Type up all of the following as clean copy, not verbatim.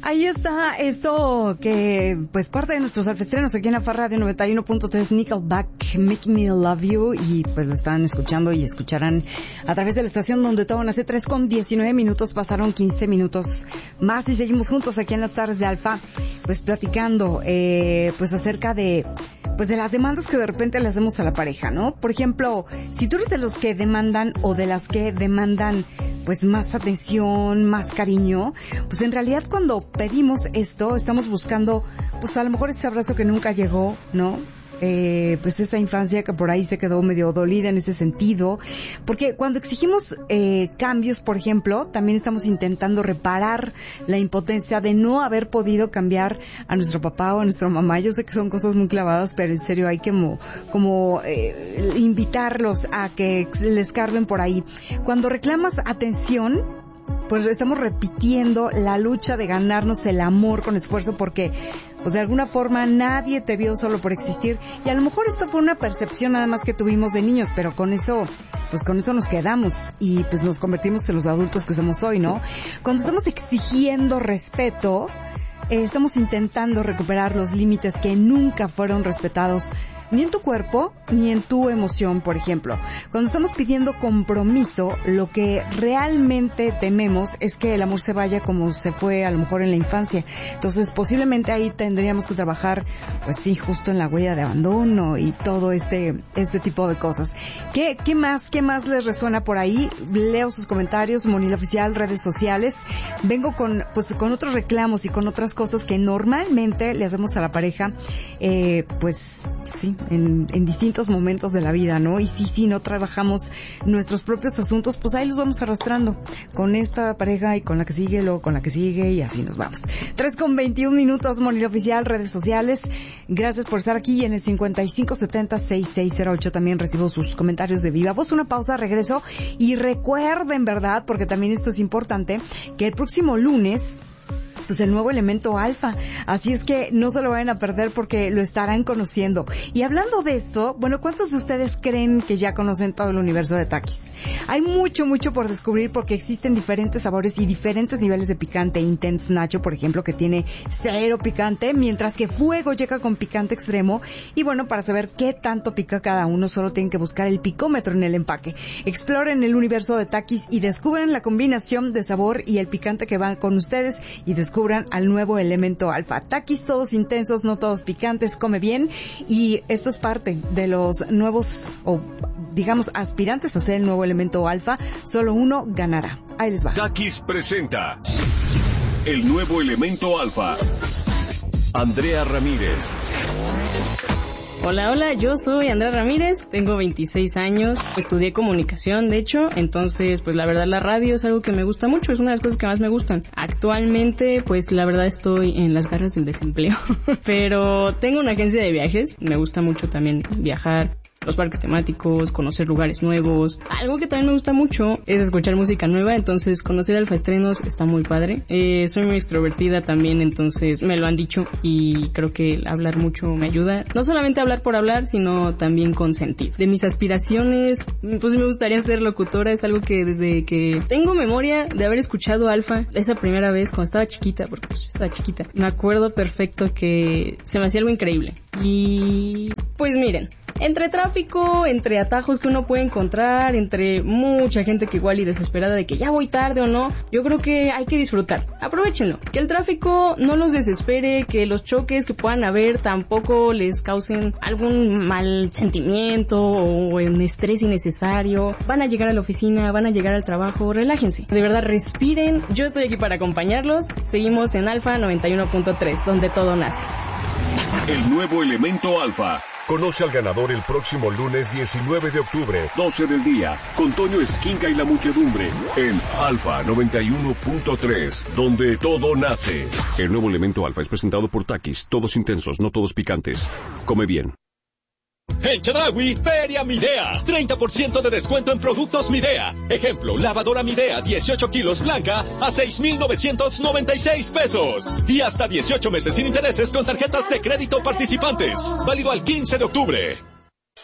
Ahí está esto que, pues, parte de nuestros alfestrenos aquí en la Farra de 91.3, Nickelback, Make Me Love You, y pues lo están escuchando y escucharán a través de la estación donde todo nace. 3:19, pasaron 15 minutos más y seguimos juntos aquí en las tardes de Alfa, pues platicando, pues acerca de, pues de las demandas que de repente le hacemos a la pareja, ¿no? Por ejemplo, si tú eres de los que demandan o de las que demandan, pues más atención, más cariño, pues en realidad cuando pedimos esto, estamos buscando, pues a lo mejor ese abrazo que nunca llegó, ¿no? Pues esa infancia que por ahí se quedó medio dolida en ese sentido, porque cuando exigimos cambios, por ejemplo, también estamos intentando reparar la impotencia de no haber podido cambiar a nuestro papá o a nuestra mamá. Yo sé que son cosas muy clavadas, pero en serio hay que como invitarlos a que les carguen por ahí. Cuando reclamas atención, pues estamos repitiendo la lucha de ganarnos el amor con esfuerzo, porque pues de alguna forma nadie te vio solo por existir, y a lo mejor esto fue una percepción nada más que tuvimos de niños, pero con eso nos quedamos y pues nos convertimos en los adultos que somos hoy, ¿no? Cuando estamos exigiendo respeto, estamos intentando recuperar los límites que nunca fueron respetados, ni en tu cuerpo, ni en tu emoción, por ejemplo. Cuando estamos pidiendo compromiso, lo que realmente tememos es que el amor se vaya como se fue a lo mejor en la infancia. Entonces, posiblemente ahí tendríamos que trabajar, pues sí, justo en la huella de abandono y todo este tipo de cosas. ¿Qué más les resuena por ahí? Leo sus comentarios, Monil Oficial, redes sociales. Vengo con otros reclamos y con otras cosas que normalmente le hacemos a la pareja, pues sí, en distintos momentos de la vida, ¿no? Y si no trabajamos nuestros propios asuntos, pues ahí los vamos arrastrando con esta pareja y con la que sigue, luego con la que sigue, y así nos vamos. 3:21, Monil Oficial, redes sociales. Gracias por estar aquí en el 5570-6608. También recibo sus comentarios de viva voz. Una pausa, regreso. Y recuerden, ¿verdad? Porque también esto es importante, que el próximo lunes, pues el nuevo elemento alfa, así es que no se lo vayan a perder porque lo estarán conociendo. Y hablando de esto, bueno, ¿cuántos de ustedes creen que ya conocen todo el universo de Takis? Hay mucho por descubrir, porque existen diferentes sabores y diferentes niveles de picante. Intense Nacho, por ejemplo, que tiene 0 picante, mientras que Fuego llega con picante extremo. Y bueno, para saber qué tanto pica cada uno, solo tienen que buscar el picómetro en el empaque. Exploren el universo de Takis y descubren la combinación de sabor y el picante que va con ustedes, y descubran al nuevo elemento alfa. Takis, todos intensos, no todos picantes, come bien. Y esto es parte de los nuevos, o digamos, aspirantes a ser el nuevo elemento alfa. Solo uno ganará. Ahí les va. Takis presenta el nuevo elemento alfa. Andrea Ramírez. Hola, yo soy Andrea Ramírez, tengo 26 años, estudié comunicación, de hecho, entonces, pues la verdad la radio es algo que me gusta mucho, es una de las cosas que más me gustan. Actualmente, pues la verdad estoy en las garras del desempleo, pero tengo una agencia de viajes, me gusta mucho también viajar, los parques temáticos, conocer lugares nuevos. Algo que también me gusta mucho es escuchar música nueva, entonces conocer alfaestrenos está muy padre. Soy muy extrovertida también, entonces me lo han dicho, y creo que hablar mucho me ayuda. No solamente hablar por hablar, sino también con sentido. De mis aspiraciones, pues me gustaría ser locutora, es algo que desde que tengo memoria de haber escuchado Alfa, esa primera vez cuando estaba chiquita, porque pues yo estaba chiquita, me acuerdo perfecto que se me hacía algo increíble. Y pues miren, entre tráfico, entre atajos que uno puede encontrar, entre mucha gente que igual y desesperada de que ya voy tarde o no, yo creo que hay que disfrutar. Aprovechenlo. Que el tráfico no los desespere, que los choques que puedan haber tampoco les causen algún mal sentimiento o un estrés innecesario. Van a llegar a la oficina, van a llegar al trabajo, relájense. De verdad, respiren. Yo estoy aquí para acompañarlos. Seguimos en Alfa 91.3, donde todo nace. El nuevo elemento alfa. Conoce al ganador el próximo lunes 19 de octubre, 12 del día, con Toño Esquinca y la muchedumbre, en Alfa 91.3, donde todo nace. El nuevo elemento alfa es presentado por Takis, todos intensos, no todos picantes. Come bien. En Chedraui, Feria Midea. 30% de descuento en productos Midea. Ejemplo, lavadora Midea 18 kilos blanca a 6,996 pesos. Y hasta 18 meses sin intereses con tarjetas de crédito participantes. Válido al 15 de octubre.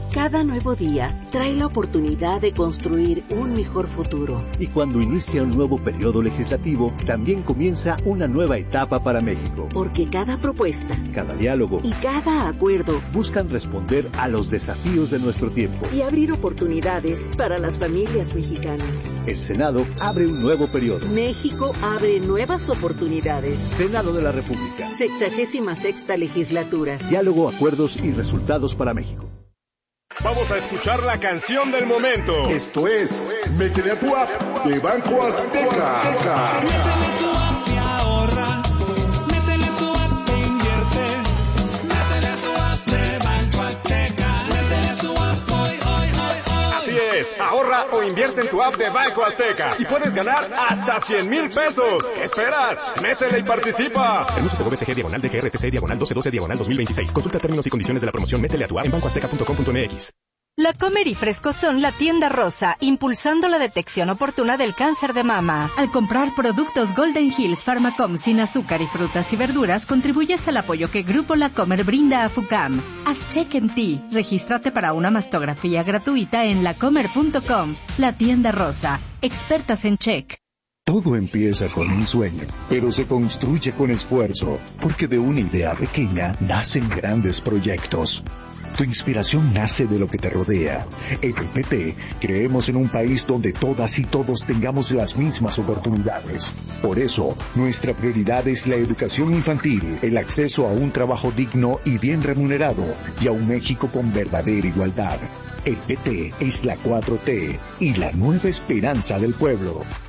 Cada nuevo día trae la oportunidad de construir un mejor futuro. Y cuando inicia un nuevo periodo legislativo, también comienza una nueva etapa para México. Porque cada propuesta, cada diálogo y cada acuerdo buscan responder a los desafíos de nuestro tiempo y abrir oportunidades para las familias mexicanas. El Senado abre un nuevo periodo. México abre nuevas oportunidades. Senado de la República. 66ª legislatura. Diálogo, acuerdos y resultados para México. Vamos a escuchar la canción del momento. Esto es Métele a tu app de Banco Azteca. Métele tu app y ahorra. Métele tu app e invierte. Métele tu app de Banco Azteca. Métele tu app hoy. Así es, ahorra o invierte en tu app de Banco Azteca y puedes ganar hasta 100,000 pesos. ¿Qué esperas? Métele y participa. Permiso CVCG /DGRTC/12/2026. Consulta términos y condiciones de la promoción Métele a tu app en bancoazteca.com.mx. La Comer y Fresco son la tienda rosa, impulsando la detección oportuna del cáncer de mama. Al comprar productos Golden Hills Pharmacom sin azúcar y frutas y verduras, contribuyes al apoyo que Grupo La Comer brinda a FUCAM. Haz check en ti. Regístrate para una mastografía gratuita en lacomer.com. La tienda rosa. Expertas en check. Todo empieza con un sueño, pero se construye con esfuerzo, porque de una idea pequeña nacen grandes proyectos. Tu inspiración nace de lo que te rodea. En el PT creemos en un país donde todas y todos tengamos las mismas oportunidades. Por eso, nuestra prioridad es la educación infantil, el acceso a un trabajo digno y bien remunerado, y a un México con verdadera igualdad. El PT es la 4T y la nueva esperanza del pueblo.